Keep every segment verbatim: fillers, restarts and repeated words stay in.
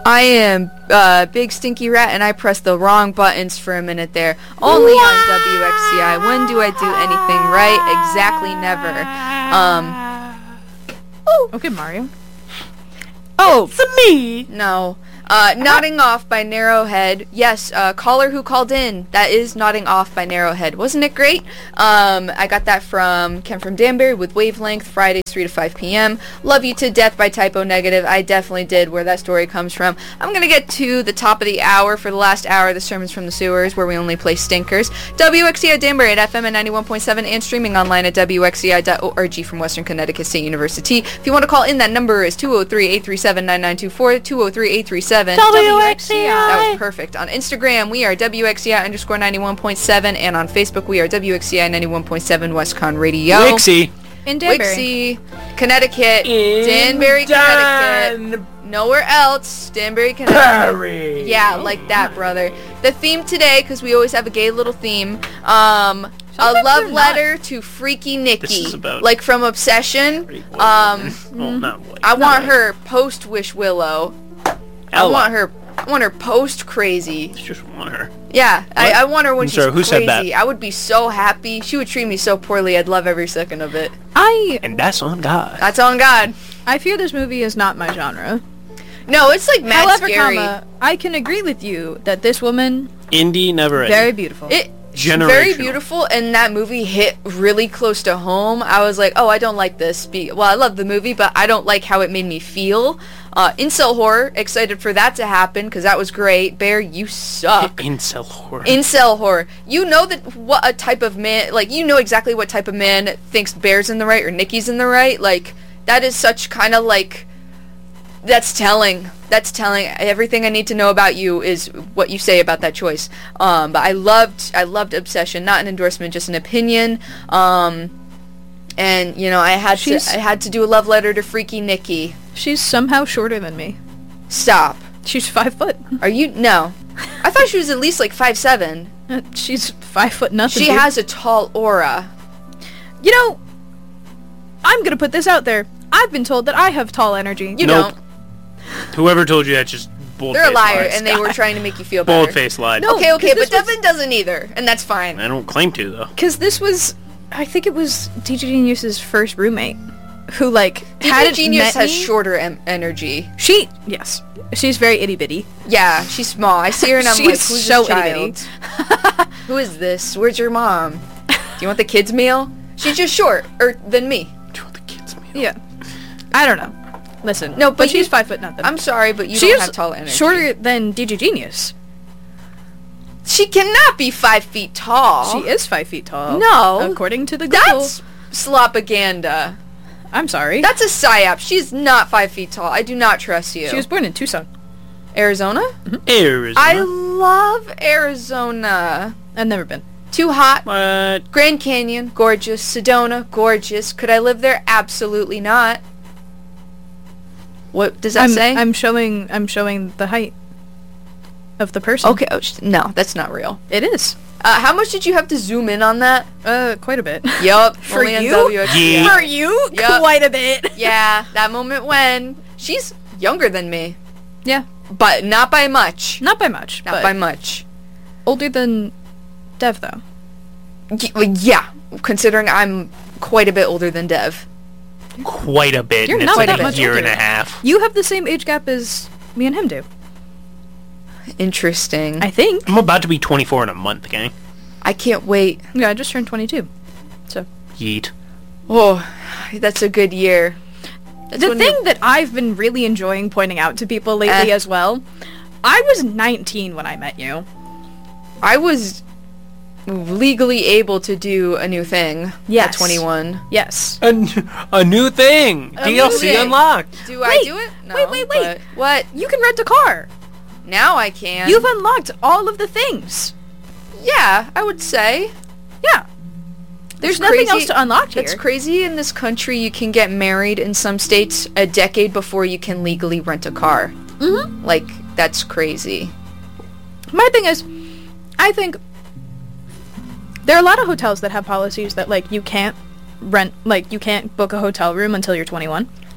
I am uh, Big Stinky Rat, and I pressed the wrong buttons for a minute there. Only on W X C I. When do I do anything right? Exactly never. Um. Oh. Okay, Mario. Oh, it's me. No. Uh, Nodding Off by Narrowhead. Yes, uh, caller who called in. That is Nodding Off by Narrowhead. Wasn't it great? Um, I got that from Ken from Danbury with Wavelength, Fridays three to five p.m. Love You to Death by Typo Negative. I definitely did where that story comes from. I'm going to get to the top of the hour for the last hour of the Sermons from the Sewers, where we only play stinkers. W X C I Danbury at F M at ninety-one point seven and streaming online at W X C I dot org from Western Connecticut State University. If you want to call in, that number is two oh three, eight three seven, nine nine two four, two oh three, eight three seven. W X C I. That was perfect. On Instagram, we are W X C I underscore ninety-one point seven, and on Facebook, we are W X C I ninety-one point seven WestCon Radio. Wixie. in Danbury. Wixie, Connecticut, In Danbury, Dan- Connecticut. Nowhere else. Danbury, Connecticut. Perry. Yeah, like that, brother. The theme today, because we always have a gay little theme, um, a Sometimes love they're letter to Freaky Nikki. This is about- like from Obsession. Pretty white. Um, Well, not white. I want Not her post Wish Willow. I Ella. want her. I want her post crazy. Just want her. Yeah, I, I want her when I'm she's sorry, who crazy. said that? I would be so happy. She would treat me so poorly. I'd love every second of it. I And that's on God. That's on God. I fear this movie is not my genre. No, it's like mad However, scary. comma, I can agree with you that this woman Indie never ending. very beautiful. It she's very Generational. beautiful, and that movie hit really close to home. I was like, oh, I don't like this. Be- well, I love the movie, but I don't like how it made me feel. Uh, Incel horror, excited for that to happen, because that was great. Bear, you suck. Incel horror. Incel horror. You know that what a type of man, like, you know exactly what type of man thinks Bear's in the right or Nikki's in the right. Like, that is such kind of like, that's telling. That's telling. Everything I need to know about you is what you say about that choice. Um, but I loved, I loved Obsession. Not an endorsement, just an opinion. Um, and you know, I had She's- to, I had to do a love letter to Freaky Nikki. She's somehow shorter than me. Stop. She's five foot. Are you? No. I thought she was at least like five seven. Uh, She's five foot nothing. She dude. has a tall aura. You know, I'm gonna put this out there. I've been told that I have tall energy. You Nope. don't. Whoever told you that just bold They're a liar, and they were trying to make you feel better. Bold face lied. No. Okay, okay, 'cause but this was- Devin doesn't either, and that's fine. I don't claim to though. Because this was, I think it was D J Genius's first roommate, who like D J hadn't Genius met has me. shorter em- energy. She, yes, she's very itty bitty. Yeah, she's small. I see her and I'm like, She's who's so this child? Who is this? Where's your mom? Do you want the kids' meal? She's just short, or than me. Do you want the kids meal? Yeah, I don't know. Listen, No, but, but she's you- five foot nothing. I'm sorry, but you she don't is have tall energy. shorter than D J Genius. She cannot be five feet tall. She is five feet tall. No. according to the Google. That's slopaganda. I'm sorry. That's a psyop. She's not five feet tall. I do not trust you. She was born in Tucson. Arizona? Arizona. I love Arizona. I've never been. Too hot. What? Grand Canyon, gorgeous. Sedona, gorgeous. Could I live there? Absolutely not. What does that I'm, say? I'm showing. I'm showing the height of the person. okay. Oh, sh- no, that's not real. It is. Uh, how much did you have to zoom in on that? Uh, quite a bit. Yup. For only on you? W X C I. Yeah. For you, Yep. quite a bit. Yeah, that moment when she's younger than me, Yeah, but not by much. not by much. Not but by much. older than Dev though. Y- well, yeah, considering I'm quite a bit older than Dev. Quite a bit. You're and not it's like that a much year and older. a half. You have the same age gap as me and him do. Interesting. I think. I'm about to be twenty-four in a month, gang. I can't wait. Yeah, I just turned twenty-two. So Yeet. Oh, that's a good year. That's the when thing you're- that I've been really enjoying pointing out to people lately Eh. as well, I was nineteen when I met you. I was legally able to do a new thing Yes. at twenty-one. Yes. A, n- a new thing. A D L new C thing. unlocked. Do I Wait, do it? No. wait, wait, wait. but- What? You can rent a car. Now I can. You've unlocked all of the things. Yeah, I would say. Yeah. There's That's nothing crazy. else to unlock here. That's crazy. In this country, you can get married in some states a decade before you can legally rent a car. Mm-hmm. Like, that's crazy. My thing is, I think there are a lot of hotels that have policies that, like, you can't rent, like, you can't book a hotel room until you're twenty-one.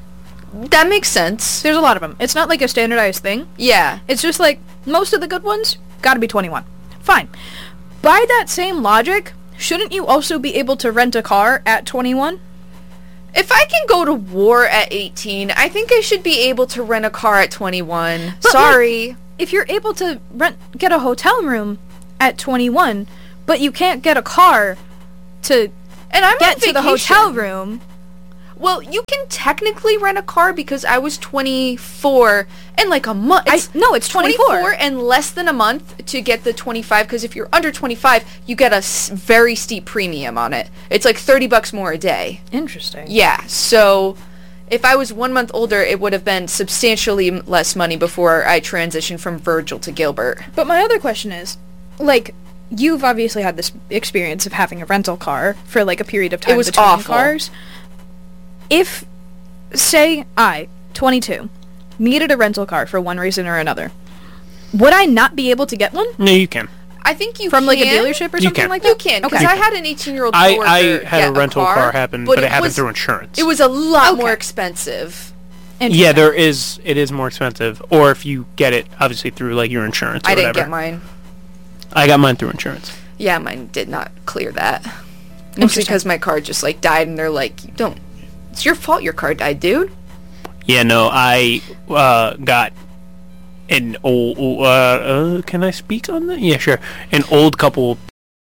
That makes sense. There's a lot of them. It's not like a standardized thing. Yeah. It's just like most of the good ones gotta be twenty-one. Fine. By that same logic, shouldn't you also be able to rent a car at twenty-one? If I can go to war at eighteen, I think I should be able to rent a car at twenty-one. But, Sorry. like, if you're able to rent get a hotel room at twenty-one, but you can't get a car to and I'm get on to the vacation. hotel room. Well, you can technically rent a car because I was twenty-four and like a month. I, no, it's twenty-four. twenty-four and less than a month to get the twenty-five, because if you're under twenty-five, you get a s- very steep premium on it. It's like thirty bucks more a day. Interesting. Yeah, so if I was one month older, it would have been substantially m- less money before I transitioned from Virgil to Gilbert. But my other question is, like, you've obviously had this experience of having a rental car for like a period of time It was between awful. cars. If, say, I, twenty-two, needed a rental car for one reason or another, would I not be able to get one? No, you can. I think you From can. like a dealership or You something can. like You that? can, because Okay. I had an eighteen-year-old I, coworker I had get a rental car, car happen, but, it, happened was, through insurance. It was a lot Okay. more expensive. Yeah, there is. It is more expensive. Or if you get it, obviously through like your insurance. Or I didn't whatever. get mine. I got mine through insurance. Yeah, mine did not clear that. Mostly Interesting. because my car just like died, and they're like, "You don't. It's your fault. Your car died, dude." Yeah, no, I uh, got an old. Uh, uh, can I speak on that? Yeah, sure. An old couple,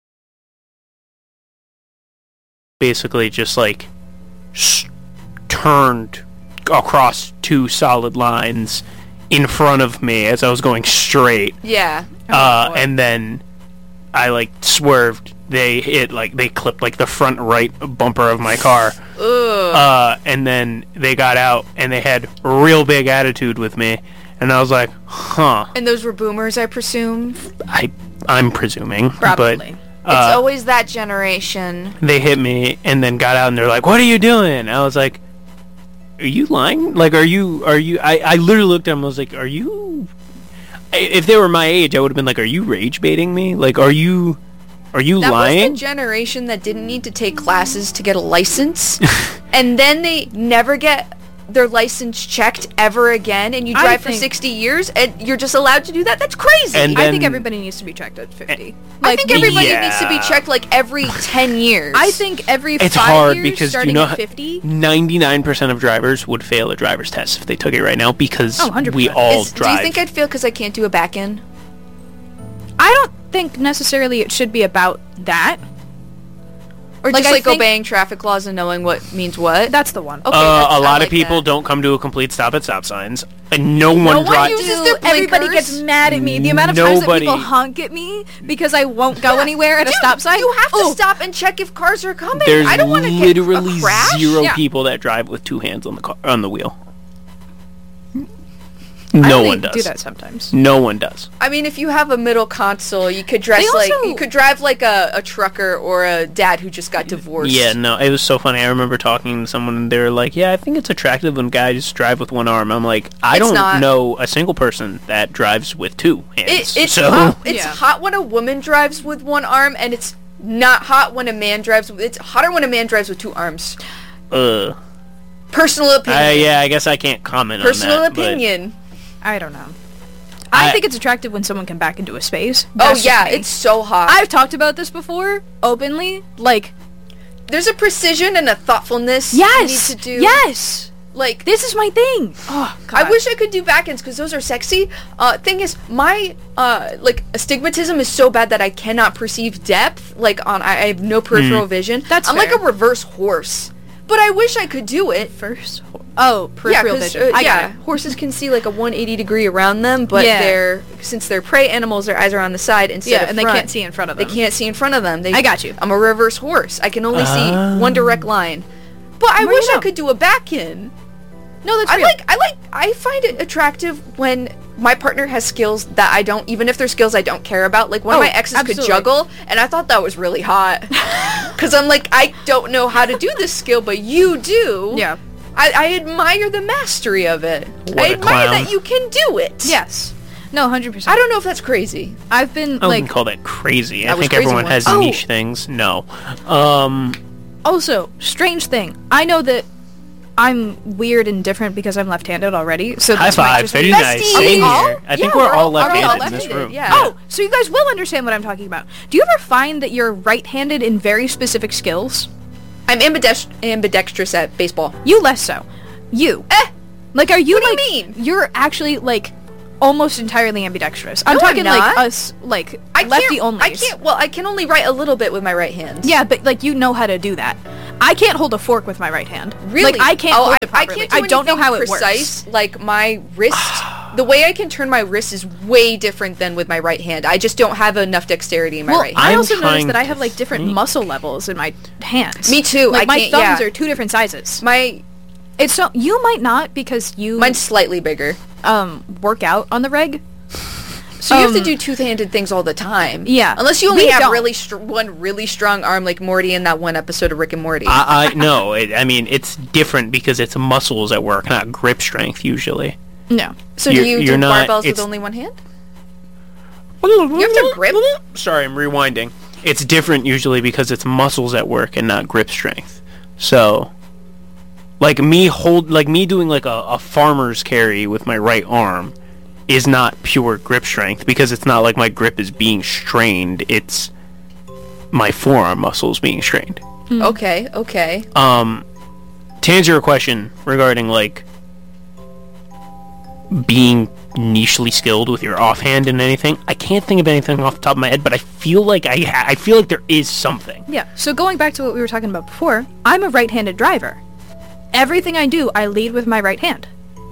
basically just like s- turned across two solid lines in front of me as I was going straight. Yeah. Uh, boy. and then I like swerved. They hit like they clipped like the front right bumper of my car. Ugh. Uh, and then they got out and they had real big attitude with me, and I was like, huh. And those were boomers, I presume. I I'm presuming, Probably. but It's uh, always that generation. they hit me and then got out and they're like, "What are you doing?" I was like, "Are you lying? Like, are you are you?" I I literally looked at them. I was like, "Are you?" I- If they were my age, I would have been like, "Are you rage baiting me? Like, are you are you That lying?" was the generation that didn't need to take classes to get a license, and then they never get their license checked ever again, and you I drive for think- sixty years, and you're just allowed to do that? That's crazy! And I then- think everybody needs to be checked at fifty. I think everybody Yeah. needs to be checked like every ten years. I think every It's five hard years, because you starting know at how- fifty. ninety-nine percent of drivers would fail a driver's test if they took it right now because Oh, one hundred we percent. all Is- do drive. you think I'd fail because I can't do a back end? I don't think necessarily it should be about that. Or Like, just I like think- obeying traffic laws and knowing what means what? That's the one. Okay, uh, that's- a I lot like of people that. don't come to a complete stop at stop signs, and no one one drives. uses their Everybody blinkers. gets mad at me. The amount of times that Nobody- people honk at me because I won't go Yeah. anywhere at a Dude, stop sign. You have to Oh, stop and check if cars are coming. There's I don't want to get literally a crash. zero Yeah. people that drive with two hands on the car on the wheel. I No only one does. do that sometimes. No one does. I mean, if you have a middle console, you could dress They like also- you could drive like a, a trucker or a dad who just got divorced. Yeah, no, it was so funny. I remember talking to someone, and they were like, "Yeah, I think it's attractive when guys drive with one arm." I'm like, I It's don't not. know a single person that drives with two hands. It, it's so hot. It's Yeah. hot when a woman drives with one arm, and it's not hot when a man drives. With, it's hotter when a man drives with two arms. uh, Personal opinion. I, yeah, I guess I can't comment Personal on that. but- opinion. I don't know. I, I- think it's attractive when someone can back into a space. Oh That's just yeah, me. it's so hot. I've talked about this before openly. Like, There's a precision and a thoughtfulness yes, you need to do. yes, Like this is my thing. Oh, God. I wish I could do back ends because those are sexy. Uh, thing is, my uh, like astigmatism is so bad that I cannot perceive depth. Like on, I, I have no peripheral vision. That's I'm like fair. a reverse horse, but I wish I could do it. first. Oh, peripheral yeah, 'cause, vision. uh, I yeah, got it. horses can see like a one eighty degree around them, but Yeah. they're since they're prey animals, their eyes are on the side instead Yeah, of and they front. can't see in front of They them. can't see in front of them. They, I got you. I'm a reverse horse. I can only Ah. see one direct line. But I There you wish I go. could do a back end. No, that's I real. like I like I find it attractive when my partner has skills that I don't, even if they're skills I don't care about. Like one Oh, of my exes absolutely. could juggle, and I thought that was really hot. Cause I'm like, I don't know how to do this skill, but you do. Yeah. I, I admire the mastery of it. What I a admire clown. that you can do it. Yes. No, one hundred percent. I don't know if that's crazy. I've been I wouldn't like call that crazy. I That was think crazy everyone once. has Oh. niche things. No. Um, also strange thing. I know that I'm weird and different because I'm left-handed already. So High this might five, just very be- nice. Besties! Same Are we here. I think Yeah, we're, we're all all- are we all left-handed in this left-handed? room. Yeah. Oh, so you guys will understand what I'm talking about. Do you ever find that you're right-handed in very specific skills? I'm ambidex- ambidextrous at baseball. You less so. You. Eh! Like, are you What do you like... mean? You're actually, like, almost entirely ambidextrous. I'm No, I'm talking, like, not. us, like, I lefty can't, only. I can't, well, I can only write a little bit with my right hand. Yeah, but, like, you know how to do that. I can't hold a fork with my right hand. Really? Like, I can't oh, hold I, it properly. I can't do I don't know anything how it precise. works. Like, my wrist, the way I can turn my wrist is way different than with my right hand. I just don't have enough dexterity in my Well, right I hand. I'm also noticed trying that I to have, like, different think. muscle levels in my hands. Me too, Like, I my can't- thumbs yeah. are two different sizes. My, It's so... You might not because you, mine's slightly bigger. um, work out on the reg. So you have to Um, do two-handed things all the time. Yeah. Unless you only We have don't. really str- one really strong arm like Morty in that one episode of Rick and Morty. I, I no, it, I mean it's different because it's muscles at work, not grip strength usually. No. so you're- do you you're do not- barbells with it's- only one hand? You have to grip? Sorry, I'm rewinding. It's different usually because it's muscles at work and not grip strength. So, like me hold, like me doing like a, a farmer's carry with my right arm is not pure grip strength because it's not like my grip is being strained. It's my forearm muscles being strained. Okay, okay. Um, to answer your question regarding like being nichely skilled with your offhand in anything, I can't think of anything off the top of my head, but I feel like I ha- I feel like there is something. Yeah. So going back to what we were talking about before, I'm a right-handed driver. Everything I do, I lead with my right hand.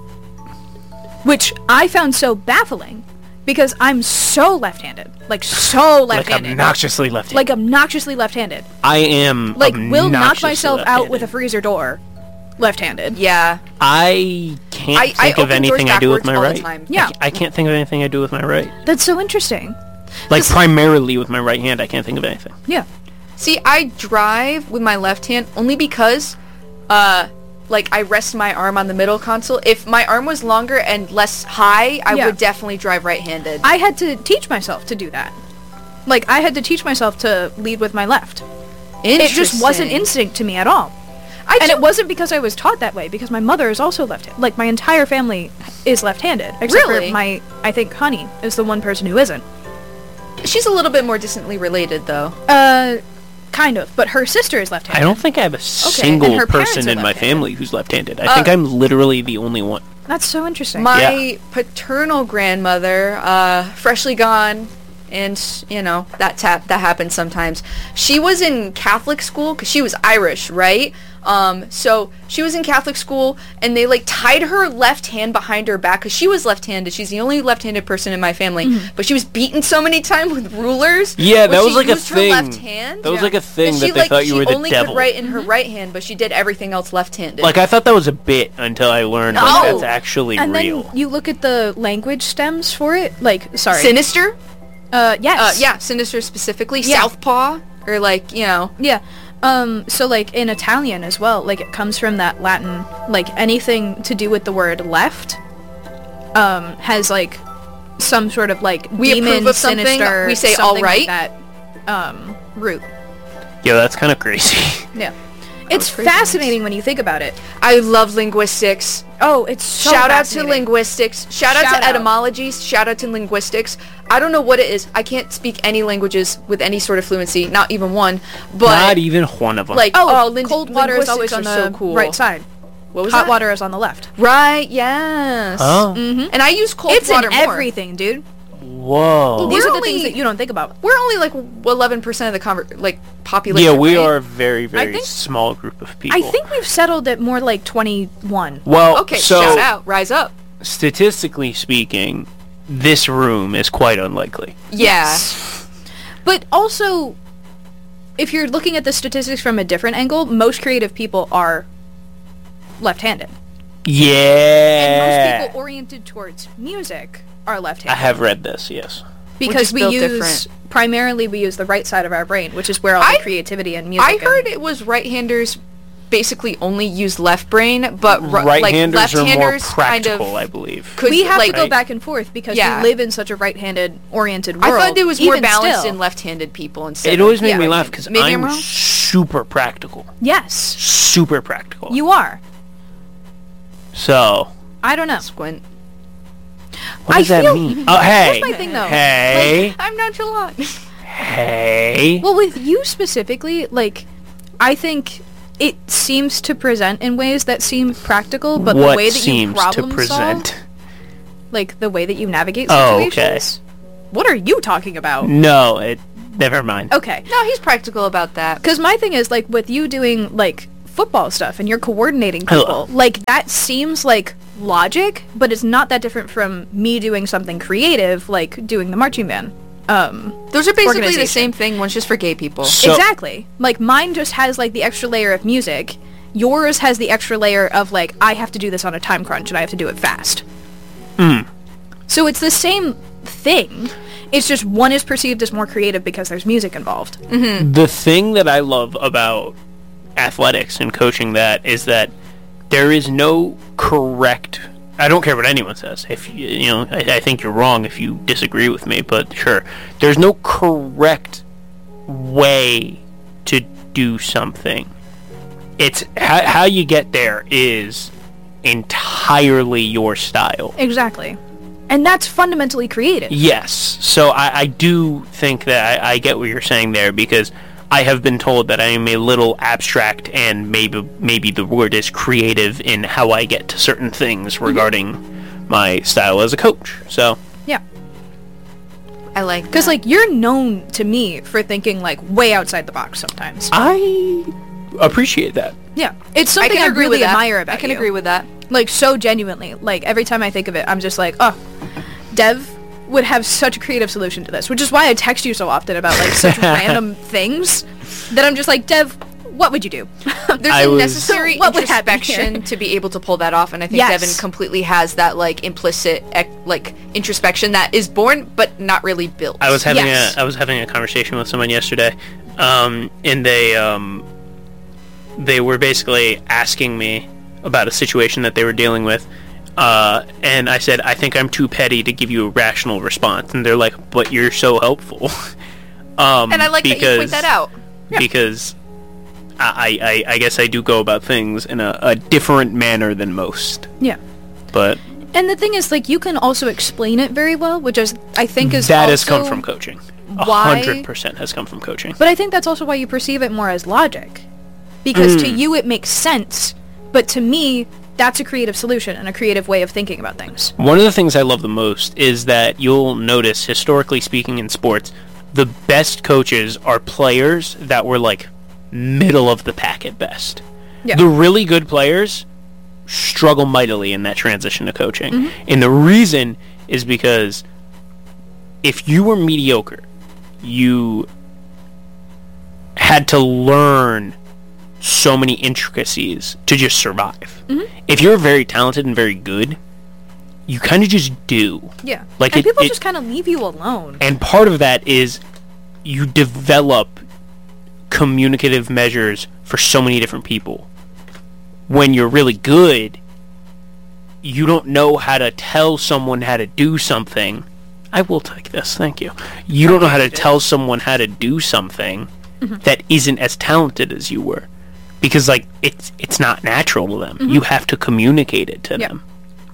Which I found so baffling because I'm so left-handed. Like, so Like left-handed. obnoxiously left-handed. Like, obnoxiously left-handed. I am Like, will knock obnoxiously myself out with a left-handed. freezer door left-handed. Yeah. I can't I- I think of open doors anything I do with my backwards all the right. time. Yeah. I can't think of anything I do with my right. That's so interesting. Like primarily with my right hand, I can't think of anything. Yeah. See, I drive with my left hand only because, uh, like, I rest my arm on the middle console. If my arm was longer and less high, I Yeah. would definitely drive right-handed. I had to teach myself to do that. Like, I had to teach myself to lead with my left. It just wasn't Interesting. instinct to me at all. I And do- it wasn't because I was taught that way, because my mother is also left-handed. Like, my entire family is left-handed. Except Really? for my, I think, honey is the one person who isn't. She's a little bit more distantly related, though. Uh, kind of. But her sister is left-handed. I don't think I have a and single her parents person are in my left-handed. family who's left-handed. I think Uh, I'm literally the only one. That's so interesting. My Yeah. paternal grandmother, uh, freshly gone, and, you know, that tap that happens sometimes. She was in Catholic school, because she was Irish, right? Um, so she was in Catholic school, and they, like, tied her left hand behind her back, because she was left-handed. She's the only left-handed person in my family. Mm-hmm. But she was beaten so many times with rulers. Yeah, when that was she like a used her thing. left hand. That was like a thing And that she, they like, thought you she were the only devil. could write in Mm-hmm. her right hand, but she did everything else left-handed. Like I thought that was a bit until I learned like, No! that's actually and real. then you look at the language stems for it. Like, sorry. Sinister? uh, yes. Uh, yeah, Sinister specifically. Yeah. Southpaw? Or, like, you know... Yeah. Um, so like in Italian as well, like it comes from that Latin, like anything to do with the word left, um, has like some sort of like We approve demon, of something, sinister, we say something alright. like that, um, root. Yeah, that's kind of crazy. Yeah. It's crazy fascinating when you think about it. I love linguistics. Oh, it's so Shout out to fascinating. linguistics. Shout out Shout to out. etymologies. Shout out to linguistics. I don't know what it is. I can't speak any languages with any sort of fluency, not even one. But Not even one of them. like, Oh, oh, lin- cold water is always on linguistics the are so cool. right side. What was Hot that? water is on the left. Right. Yes. Oh. Mm-hmm. And I use cold It's water in more. everything, dude. Whoa. These We're are the only- things that you don't think about. We're only like eleven percent of the conver- like population. Yeah, we right? are a very, very think- small group of people. I think we've settled at more like twenty-one. Well, Okay. so shout out. Rise up. statistically speaking, this room is quite unlikely. Yeah. But also, if you're looking at the statistics from a different angle, most creative people are left-handed. Yeah. And most people oriented towards music are I left-handed. have read this, yes. because is we built use, different. primarily we use the right side of our brain, which is where all I- the creativity and music I heard and, it was right-handers basically only use left brain, but ri- Right-handers like are more left-handers kind practical, of I believe. could we have like, to go Right. back and forth because Yeah. we live in such a right-handed oriented I world. thought there was more even balanced still. in left-handed people instead. It of- always made yeah, me right laugh handed. because Maybe I'm I'm wrong. super practical. Yes, Super practical. you are. So, I don't know. Squint. what I does that feel- mean? Oh, hey. Here's my thing, though. Hey. I'm nonchalant. Hey. Well, with you specifically, like, I think it seems to present in ways that seem practical, but what the way that seems you problem to present? solve, like the way that you navigate Oh, okay. situations. What are you talking about? No, it. Never mind. Okay. No, he's practical about that. Because my thing is, like, with you doing, like, football stuff and you're coordinating people, Hello. like, that seems like logic, but it's not that different from me doing something creative, like doing the marching band. Um, Those are basically the organization. same thing, one's just for gay people. So- exactly. Like, mine just has, like, the extra layer of music. Yours has the extra layer of, like, I have to do this on a time crunch and I have to do it fast. Mm. So it's the same thing. It's just one is perceived as more creative because there's music involved. The thing that I love about athletics and coaching that is that there is no correct. I don't care what anyone says. If you, you know, I, I think you're wrong if you disagree with me, but sure, there's no correct way to do something. It's how, how you get there is entirely your style. Exactly. And that's fundamentally creative. Yes. So I, I do think that I, I get what you're saying there, because I have been told that I am a little abstract and maybe maybe the word is creative in how I get to certain things regarding mm-hmm. my style as a coach. So yeah. I like that. Because, like, you're known to me for thinking, like, way outside the box sometimes. I appreciate that. Yeah. It's I something can I agree really with that. admire about I can you. agree with that. Like, so genuinely. Like, every time I think of it, I'm just like, oh, Dev would have such a creative solution to this, which is why I text you so often about, like, such random things that I'm just like, Dev, what would you do? There's I a was- necessary What would happen introspection here? to be able to pull that off, and I think Yes. Devin completely has that, like, implicit, ec- like, introspection that is born but not really built. I was having Yes. a I was having a conversation with someone yesterday, um, and they um, they were basically asking me about a situation that they were dealing with, uh, and I said, I think I'm too petty to give you a rational response, and they're like, but you're so helpful. um, and I like that you point that out. because I, I I guess I do go about things in a, a different manner than most, Yeah. but And the thing is, like, you can also explain it very well, which is, I think is that also has come from coaching. A why- hundred percent has come from coaching. But I think that's also why you perceive it more as logic. Because Mm. to you it makes sense, but to me, that's a creative solution and a creative way of thinking about things. One of the things I love the most is that you'll notice, historically speaking in sports, the best coaches are players that were like middle of the pack at best. Yeah. The really good players struggle mightily in that transition to coaching. Mm-hmm. And the reason is because if you were mediocre, you had to learn so many intricacies to just survive. Mm-hmm. If you're very talented and very good, you kind of just do. Yeah. Like and it- people it- just kind of leave you alone. And part of that is you develop communicative measures for so many different people. When you're really good, you don't know how to tell someone how to do something. I will take this, thank you. You don't know how to tell someone how to do something that isn't as talented as you were. Because, like, it's it's not natural to them. You have to communicate it to Yeah. them.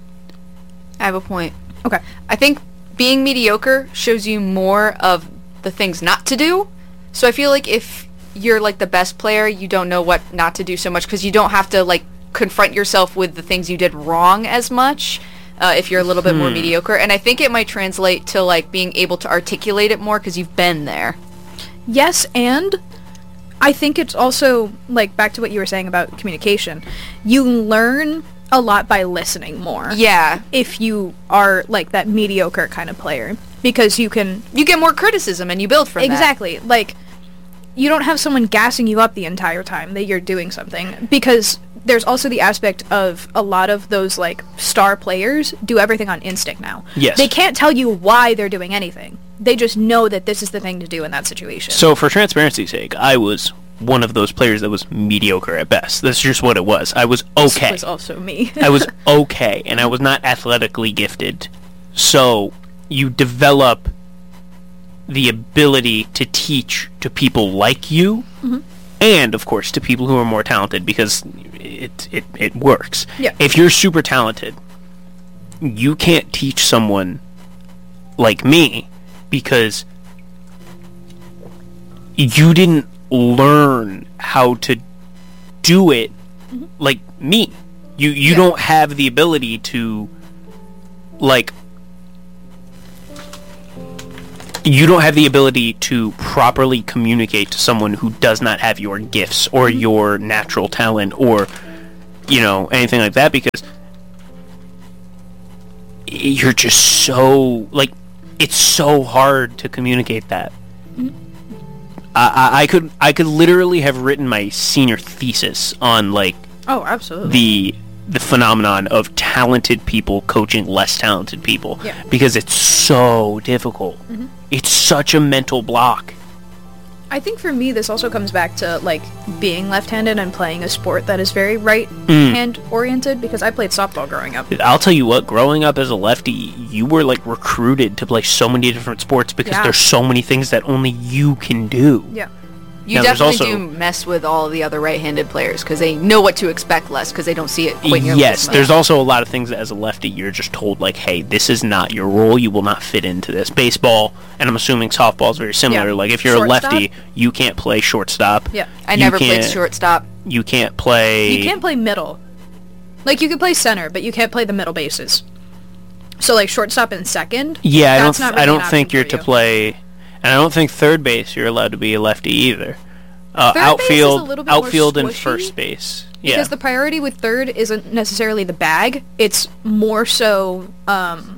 I have a point. Okay. I think being mediocre shows you more of the things not to do. So I feel like if you're like the best player, you don't know what not to do so much because you don't have to like confront yourself with the things you did wrong as much uh, if you're a little bit more mediocre. And I think it might translate to like being able to articulate it more because you've been there. Yes, and I think it's also, like, back to what you were saying about communication. You learn a lot by listening more. Yeah. If you are, like, that mediocre kind of player. Because you can... You get more criticism and you build from that. Exactly. Like, you don't have someone gassing you up the entire time that you're doing something. Because there's also the aspect of a lot of those, like, star players do everything on instinct now. Yes. They can't tell you why they're doing anything. They just know that this is the thing to do in that situation. So, for transparency's sake, I was one of those players that was mediocre at best. That's just what it was. I was okay. This was also me. I was okay, and I was not athletically gifted. So, you develop the ability to teach to people like you, Mm-hmm. and, of course, to people who are more talented, because it it it works. Yeah. If you're super talented, you can't teach someone like me because you didn't learn how to do it mm-hmm. like me. You you yeah. don't have the ability to like you don't have the ability to properly communicate to someone who does not have your gifts or mm-hmm. your natural talent or, you know, anything like that, because you're just so, like, it's so hard to communicate that. Mm-hmm. I, I, I could I could literally have written my senior thesis on, like, oh, absolutely, the the phenomenon of talented people coaching less talented people, yeah. because it's so difficult. Mm-hmm. It's such a mental block. I think for me, this also comes back to, like, being left-handed and playing a sport that is very right-hand mm. oriented, because I played softball growing up. I'll tell you what, growing up as a lefty, you were, like, recruited to play so many different sports because yeah. there's so many things that only you can do. Yeah. You now, definitely also, do mess with all the other right-handed players because they know what to expect less because they don't see it quite nearly yes, as much. There's also a lot of things that as a lefty you're just told, like, hey, this is not your role, you will not fit into this. Baseball, and I'm assuming softball is very similar. Yeah. Like, if you're Shortstop? a lefty, you can't play shortstop. Yeah. I You never played can't- shortstop. You can't play... You can't play middle. Like, you can play center, but you can't play the middle bases. So, like, shortstop and second, Yeah, I don't, that's th- not really I don't an think option you're for to you. play... And I don't think third base you're allowed to be a lefty either. Uh, Third base is a outfield, little bit more outfield, and squishy, first base. Yeah, Because the priority with third isn't necessarily the bag. It's more so, um...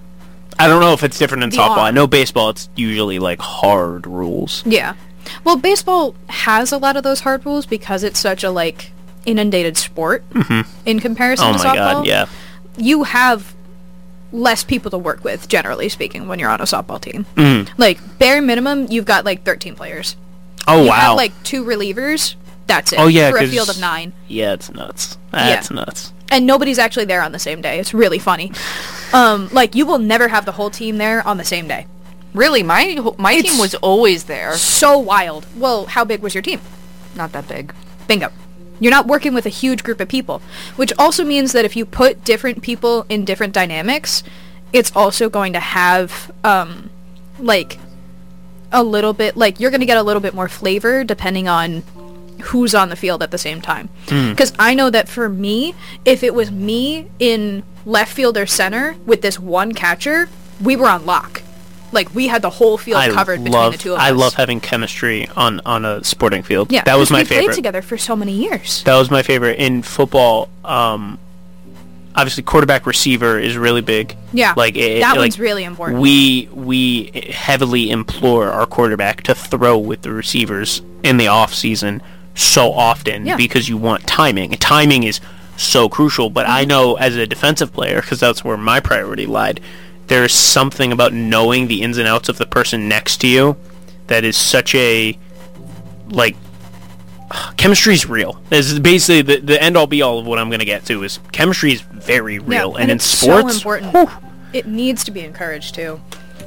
I don't know if it's different in the softball. arm. I know baseball, it's usually like hard rules. Yeah. Well, baseball has a lot of those hard rules because it's such a, like, inundated sport Mm-hmm. in comparison Oh to my softball. god, yeah. You have less people to work with, generally speaking, when you're on a softball team. Mm. Like, bare minimum, you've got, like, thirteen players. Oh you wow. have, like, two relievers. That's it. Oh, yeah, For a 'cause- field of nine. Yeah, it's nuts. That's Yeah. nuts. And nobody's actually there on the same day. It's really funny. Um, like, you will never have the whole team there on the same day. Really, my my It's- team was always there. So wild. Well, how big was your team? Not that big. Bingo. You're not working with a huge group of people, which also means that if you put different people in different dynamics, it's also going to have, um, like, a little bit, like, you're going to get a little bit more flavor depending on who's on the field at the same time. Because I know that for me, if it was me in left field or center with this one catcher, we were on lock. Like, we had the whole field I covered between love, the two of I us. love having chemistry on, on a sporting field. Yeah, that was 'cause my we favorite. played together for so many years. That was my favorite. In football, um, obviously quarterback receiver is really big. Yeah, like it, that like, one's really important. We we heavily implore our quarterback to throw with the receivers in the off season so often Yeah. because you want timing. Timing is so crucial. But I know as a defensive player, because that's where my priority lied, there's something about knowing the ins and outs of the person next to you that is such a like. Chemistry's real. This is basically the, the end all be all of what I'm going to get to is chemistry is very real, Yeah, and, in it's sports, so important. whew, It needs to be encouraged too.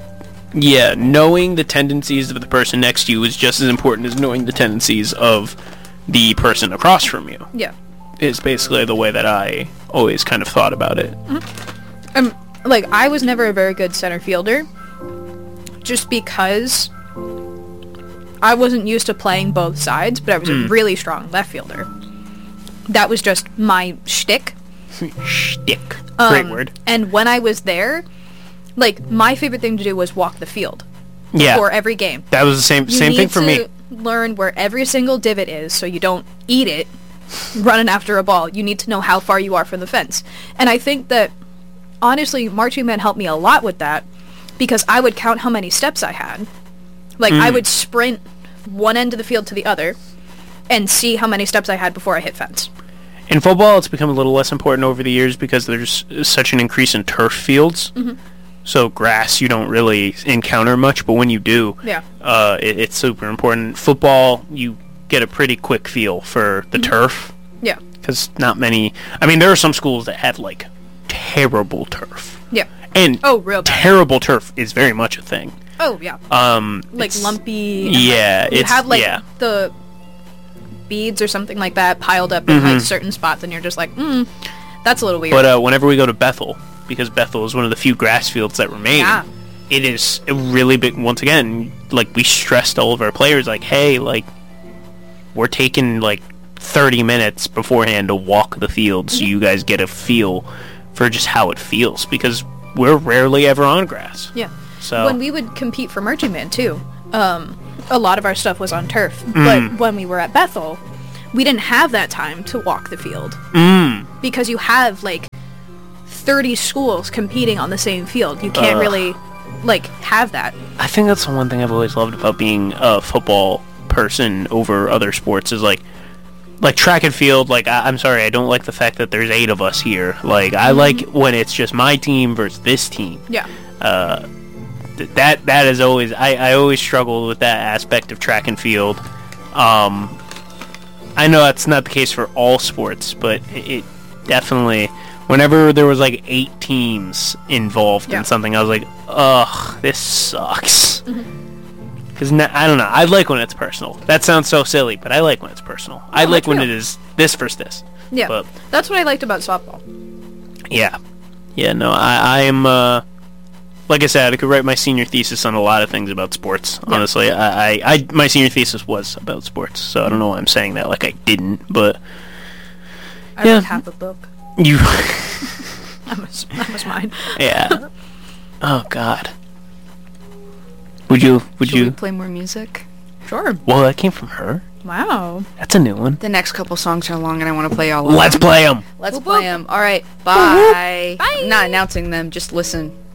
yeah, knowing the tendencies of the person next to you is just as important as knowing the tendencies of the person across from you. Yeah. Is basically the way that I always kind of thought about it. Um, like, I was never a very good center fielder, just because I wasn't used to playing both sides, but I was a really strong left fielder. That was just my shtick. Shtick. Great Um, word. And when I was there, like, my favorite thing to do was walk the field Yeah. for every game. That was the same You same need thing for to me. learn where every single divot is so you don't eat it running after a ball. You need to know how far you are from the fence. And I think that, honestly, marching band helped me a lot with that because I would count how many steps I had. Like, I would sprint one end of the field to the other and see how many steps I had before I hit fence. In football, it's become a little less important over the years because there's such an increase in turf fields. Mm-hmm. So grass, you don't really encounter much, but when you do, Yeah. uh, it, it's super important. Football, you get a pretty quick feel for the Mm-hmm. turf Yeah. because not many. I mean, there are some schools that have like terrible turf, Yeah. and Oh, real bad. terrible turf is very much a thing. Oh, yeah. Um, Like it's- lumpy. and, Yeah, like, you it's have like yeah. the beads or something like that piled up in Mhm. like certain spots, and you're just like, mm, that's a little weird. But uh, whenever we go to Bethel, because Bethel is one of the few grass fields that remain, Yeah. it is a really big. Once again, like we stressed all of our players, like, hey, like we're taking like thirty minutes beforehand to walk the field, so you guys get a feel for just how it feels, because we're rarely ever on grass. Yeah. So When we would compete for Marching Band, too, um, a lot of our stuff was on turf. Mm. But when we were at Bethel, we didn't have that time to walk the field. mm, Because you have, like, thirty schools competing on the same field. You can't Ugh. really, like, have that. I think that's the one thing I've always loved about being a football person over other sports is like like track and field. Like I, I'm sorry, I don't like the fact that there's eight of us here. Like I like when it's just my team versus this team. Yeah. Uh, th- that that is always I, I always struggle with that aspect of track and field. Um, I know that's not the case for all sports, but it, it definitely. Whenever there was like eight teams involved Yeah. in something, I was like, ugh, this sucks. Because I don't know, I like when it's personal. That sounds so silly, but I like when it's personal. I No, like that's when real. it is this versus this. Yeah. But That's what I liked about softball. yeah, yeah, no, I, I am. Uh, like I said, I could write my senior thesis on a lot of things about sports. Yeah. Honestly, I, I, I, my senior thesis was about sports, so I don't know why I'm saying that like I didn't. But I Yeah. read half a book. you, That was, that was mine. yeah. Oh God. Would you? Would Should you? we play more music? Sure. Well, that came from her. Wow. That's a new one. The next couple songs are long, and I want to play all of Let's them. play them. Let's Whoop, play whoop. them. All right. Bye. Bye. I'm not announcing them. Just listen.